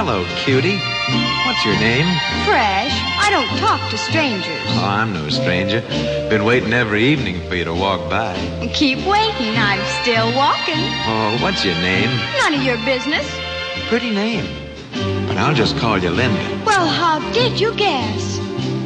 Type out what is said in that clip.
Hello, cutie. What's your name? Fresh. I don't talk to strangers. Oh, I'm no stranger. Been waiting every evening for you to walk by. Keep waiting. I'm still walking. Oh, what's your name? None of your business. Pretty name. But I'll just call you Linda. Well, how did you guess?